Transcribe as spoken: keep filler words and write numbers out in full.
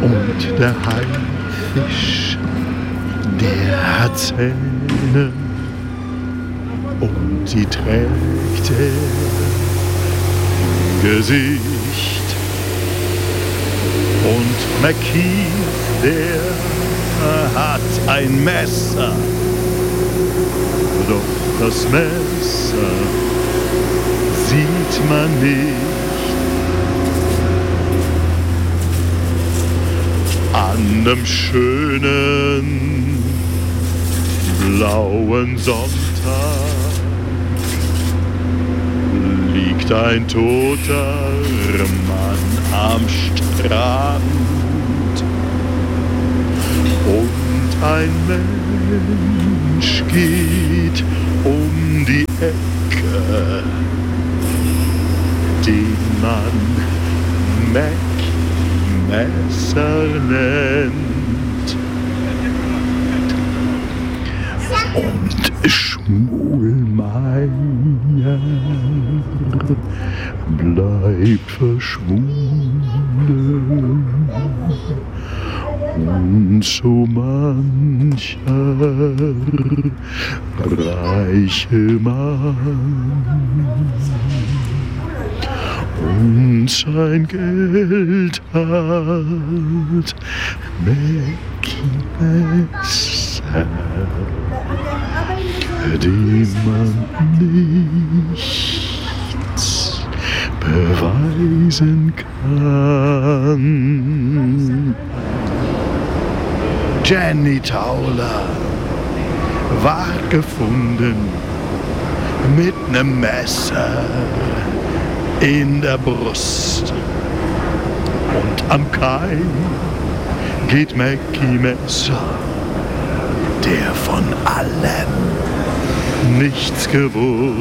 Und der Haifisch, der hat Zähne und die trägt er im Gesicht. Und McKeith, der hat ein Messer, doch das Messer sieht man nicht. An einem schönen blauen Sonntag liegt ein toter Mann am Strand und ein Mensch geht um die Ecke, den man Mac Messer nennt. Und Schmulmeier bleibt verschwunden und so mancher reiche Mann und sein Geld hat Mackie Messer, dem man nichts beweisen kann. Jenny Tauler war gefunden mit nem Messer in der Brust. Und am Kai geht Mackie Messer, der von allem nichts gewusst.